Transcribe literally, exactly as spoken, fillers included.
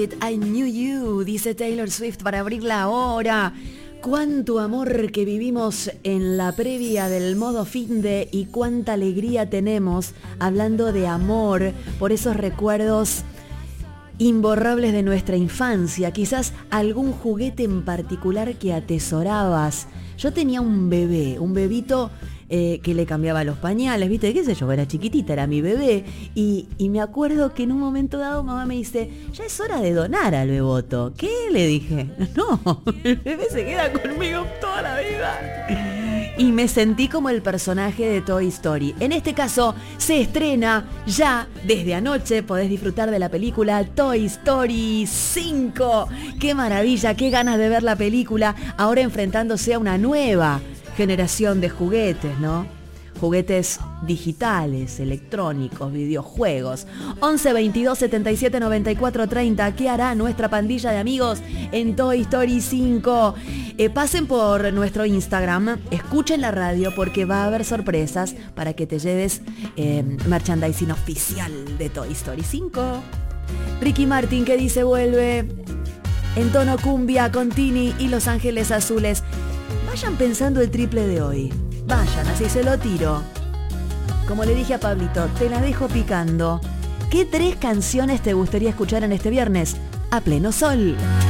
it, I knew you, dice Taylor Swift para abrir la hora. Cuánto amor que vivimos en la previa del modo finde y cuánta alegría tenemos hablando de amor por esos recuerdos imborrables de nuestra infancia. Quizás algún juguete en particular que atesorabas. Yo tenía un bebé, un bebito eh, que le cambiaba los pañales, ¿viste? ¿Qué sé yo? Era chiquitita, era mi bebé. Y, y me acuerdo que en un momento dado mamá me dice, ya es hora de donar al beboto. ¿Qué? Le dije, no, el bebé se queda conmigo toda la vida. Y me sentí como el personaje de Toy Story. En este caso, se estrena ya desde anoche. Podés disfrutar de la película Toy Story cinco. ¡Qué maravilla! ¡Qué ganas de ver la película! Ahora enfrentándose a una nueva generación de juguetes, ¿no? Juguetes digitales, electrónicos, videojuegos. once veintidós setenta y siete noventa y cuatro treinta. ¿Qué hará nuestra pandilla de amigos en Toy Story cinco? Eh, pasen por nuestro Instagram, escuchen la radio porque va a haber sorpresas para que te lleves eh, merchandising oficial de Toy Story cinco. Ricky Martin, que dice vuelve en tono cumbia con Tini y Los Ángeles Azules. Vayan pensando el triple de hoy. Vayan, así se lo tiro. Como le dije a Pablito, te la dejo picando. ¿Qué tres canciones te gustaría escuchar en este viernes? A pleno sol.